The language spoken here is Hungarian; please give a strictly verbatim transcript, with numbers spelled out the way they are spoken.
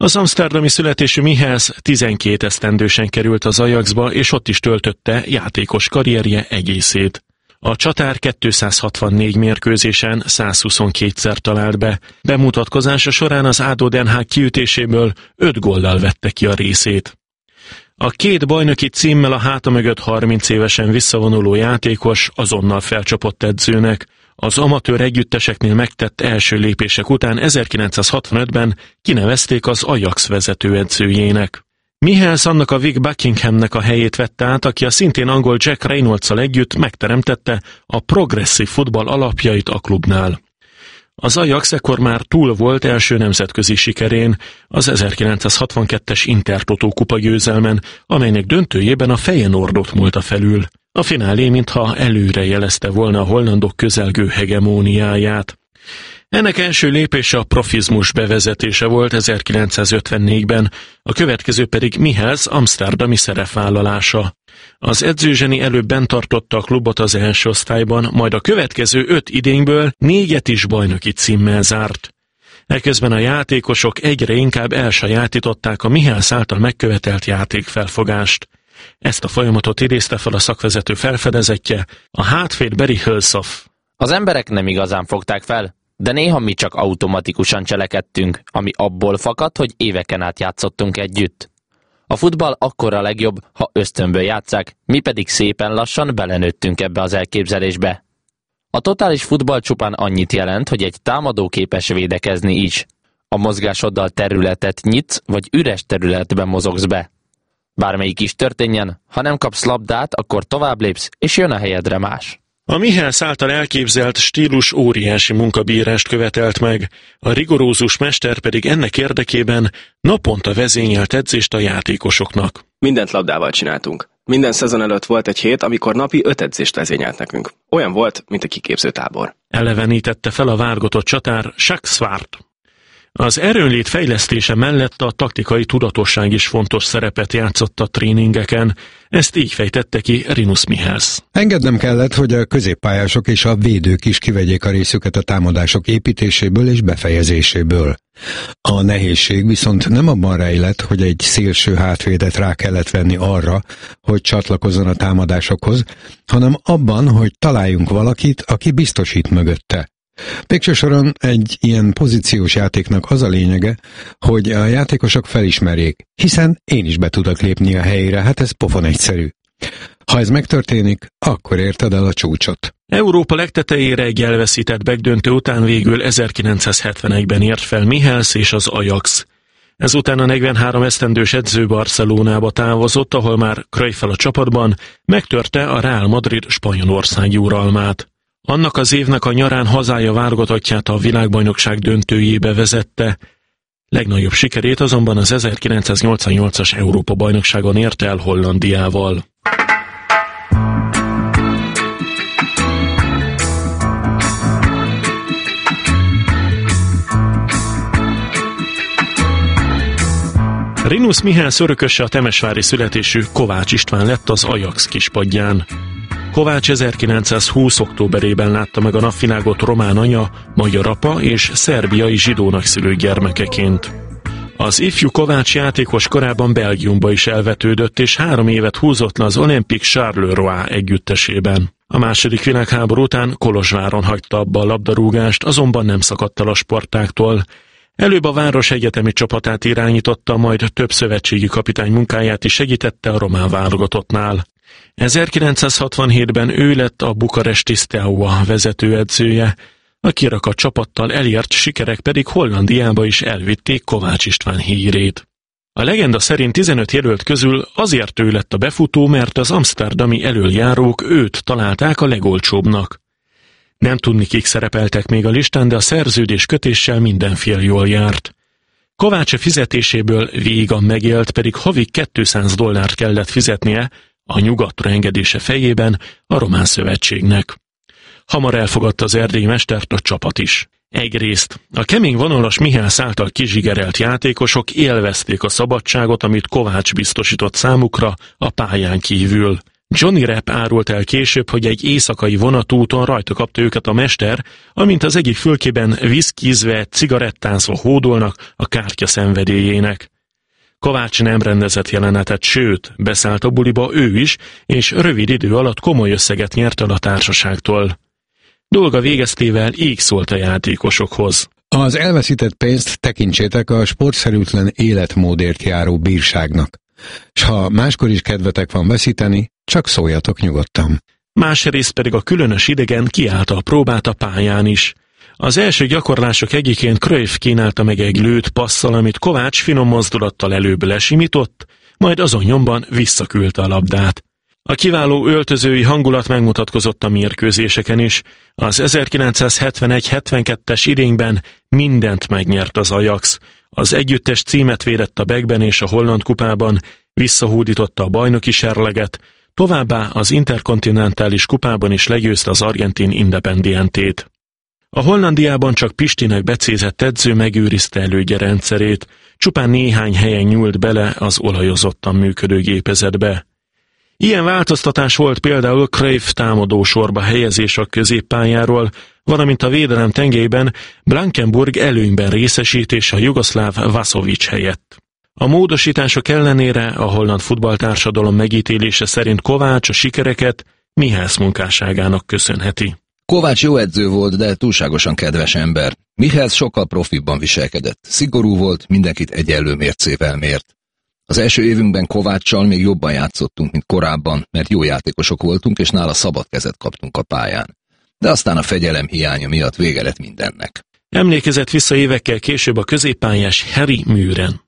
Az amszterdami születésű Michels tizenkét esztendősen került az Ajaxba, és ott is töltötte játékos karrierje egészét. A csatár kétszázhatvannégy mérkőzésen százhuszonkétszer talált be, bemutatkozása során az á dé o Den Haag kiütéséből öt góllal vette ki a részét. A két bajnoki címmel a háta mögött harminc évesen visszavonuló játékos azonnal felcsapott edzőnek. Az amatőr együtteseknél megtett első lépések után ezerkilencszázhatvanötben kinevezték az Ajax vezetőedzőjének. Michels annak a Vic Buckinghamnek a helyét vette át, aki a szintén angol Jack Reynolds-szal együtt megteremtette a progresszív futball alapjait a klubnál. Az Ajax ekkor már túl volt első nemzetközi sikerén, az ezerkilencszázhatvankettes Intertotó kupa győzelmen, amelynek döntőjében a Feyenoordot múlta felül. A finálé mintha előre jelezte volna a hollandok közelgő hegemóniáját. Ennek első lépése a profizmus bevezetése volt ezerkilencszázötvennégyben, a következő pedig Michels amszterdami szerepvállalása. Az edzőzseni előbb bent tartotta a klubot az első osztályban, majd a következő öt idényből négyet is bajnoki címmel zárt. Eközben a játékosok egyre inkább elsajátították a Michels által megkövetelt játékfelfogást. Ezt a folyamatot idézte fel a szakvezető felfedezetje, a hátvéd Barry Hulshoff. Az emberek nem igazán fogták fel, de néha mi csak automatikusan cselekedtünk, ami abból fakad, hogy éveken át játszottunk együtt. A futball akkor a legjobb, ha ösztönből játsszák, mi pedig szépen lassan belenőttünk ebbe az elképzelésbe. A totális futball csupán annyit jelent, hogy egy támadó képes védekezni is. A mozgásoddal területet nyitsz, vagy üres területben mozogsz be. Bármelyik is történjen, ha nem kapsz labdát, akkor tovább lépsz, és jön a helyedre más. A Michels által elképzelt stílus óriási munkabírást követelt meg, a rigorózus mester pedig ennek érdekében naponta vezényelt edzést a játékosoknak. Mindent labdával csináltunk. Minden szezon előtt volt egy hét, amikor napi öt edzést vezényelt nekünk. Olyan volt, mint a kiképzőtábor. Elevenítette fel a várgatott csatár Jacques Swart. Az erőnlét fejlesztése mellett a taktikai tudatosság is fontos szerepet játszott a tréningeken, ezt így fejtette ki Rinus Michels. Engednem kellett, hogy a középpályások és a védők is kivegyék a részüket a támadások építéséből és befejezéséből. A nehézség viszont nem abban rejlett, hogy egy szélső hátvédet rá kellett venni arra, hogy csatlakozzon a támadásokhoz, hanem abban, hogy találjunk valakit, aki biztosít mögötte. Végső soron egy ilyen pozíciós játéknak az a lényege, hogy a játékosok felismerjék, hiszen én is be tudok lépni a helyére, hát ez pofon egyszerű. Ha ez megtörténik, akkor érted el a csúcsot. Európa legtetejére egy elveszített begdöntő után végül ezerkilencszázhetvenegyben ért fel Michels és az Ajax. Ezután a negyvenhárom esztendős edző Barcelonába távozott, ahol már Cruyffel a csapatban megtörte a Real Madrid spanyolországi uralmát. Annak az évnek a nyarán hazája válogatottját a világbajnokság döntőjébe vezette. Legnagyobb sikerét azonban az ezerkilencszáznyolcvannyolcas Európa-bajnokságon érte el Hollandiával. Rinus Michels örököse a temesvári születésű Kovács István lett az Ajax kispadján. Kovács ezerkilencszázhúsz októberében látta meg a napvilágot román anya, magyar apa és szerbiai zsidónak szülő gyermekeként. Az ifjú Kovács játékos korában Belgiumba is elvetődött, és három évet húzott le az Olympique Charleroi együttesében. A második világháború után Kolozsváron hagyta abba a labdarúgást, azonban nem szakadt el a sportáktól. Előbb a város egyetemi csapatát irányította, majd több szövetségi kapitány munkáját is segítette a román válogatottnál. ezerkilencszázhatvanhétben ő lett a bukaresti Steaua vezetőedzője, a kirakat csapattal elért sikerek pedig Hollandiába is elvitték Kovács István hírét. A legenda szerint tizenöt jelölt közül azért ő lett a befutó, mert az amszterdami elöljárók őt találták a legolcsóbbnak. Nem tudni, kik szerepeltek még a listán, de a szerződés kötéssel minden fél jól járt. Kovács fizetéséből vígan megélt, pedig havi kétszáz dollárt kellett fizetnie a nyugatra engedése fejében a román szövetségnek. Hamar elfogadta az erdélyi mestert a csapat is. Egyrészt a kemény vonalas Michels által kizsigerelt játékosok élvezték a szabadságot, amit Kovács biztosított számukra a pályán kívül. Johnny Rapp árult el később, hogy egy éjszakai vonatúton rajta kapta őket a mester, amint az egyik fülkében viszkizve, cigarettázva hódolnak a kártya szenvedélyének. Kovács nem rendezett jelenetet, sőt, beszállt a buliba ő is, és rövid idő alatt komoly összeget nyert el a társaságtól. Dolga végeztével így szólt a játékosokhoz. Az elveszített pénzt tekintsétek a sportszerűtlen életmódért járó bírságnak, s ha máskor is kedvetek van veszíteni, csak szóljatok nyugodtan. Másrészt pedig a különös idegen kiállta a próbát a pályán is. Az első gyakorlások egyikén Cruyff kínálta meg egy lőtt passzal, amit Kovács finom mozdulattal előbb lesimított, majd azon nyomban visszaküldte a labdát. A kiváló öltözői hangulat megmutatkozott a mérkőzéseken is. Az ezerkilencszázhetvenegy hetvenkettes idényben mindent megnyert az Ajax. Az együttes címet védett a Beckben és a Holland kupában, visszahódította a bajnoki serleget, továbbá az interkontinentális kupában is legyőzte az argentin Independientét. A Hollandiában csak Pistinek becézett edző megőrizte elődje rendszerét, csupán néhány helyen nyúlt bele az olajozottan működő gépezetbe. Ilyen változtatás volt például Cruyff támadó sorba helyezés a középpályáról, valamint a védelem tengelyben Blankenburg előnyben részesítés a jugoszláv Vasovic helyett. A módosítások ellenére a holland futballtársadalom megítélése szerint Kovács a sikereket Mihály munkásságának köszönheti. Kovács jó edző volt, de túlságosan kedves ember. Mihály sokkal profibban viselkedett. Szigorú volt, mindenkit egyenlő mércével mért. Az első évünkben Kováccsal még jobban játszottunk, mint korábban, mert jó játékosok voltunk, és nála szabad kezet kaptunk a pályán. De aztán a fegyelem hiánya miatt vége lett mindennek. Emlékezett vissza évekkel később a középpályás Harry Mühren.